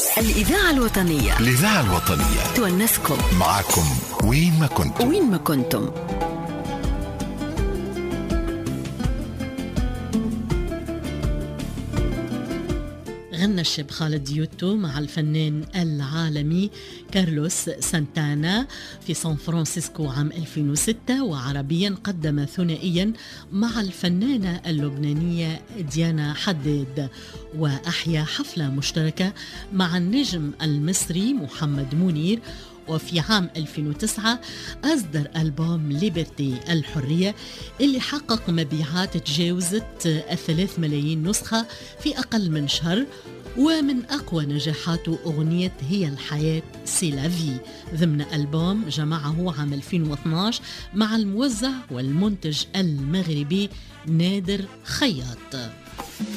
الإذاعة الوطنية. الإذاعة الوطنية تونسكم معكم وين ما كنتم. غنى الشاب خالد ديوتو مع الفنان العالمي كارلوس سانتانا في سان فرانسيسكو عام 2006، وعربيا قدم ثنائيا مع الفنانة اللبنانية ديانا حداد، وأحيا حفلة مشتركة مع النجم المصري محمد منير. وفي عام 2009 أصدر ألبوم ليبرتي الحرية اللي حقق مبيعات تجاوزت 3 ملايين نسخة في أقل من شهر، ومن أقوى نجاحاته أغنية هي الحياة سي لا في ضمن ألبوم جمعه عام 2012 مع الموزع والمنتج المغربي نادر خياط.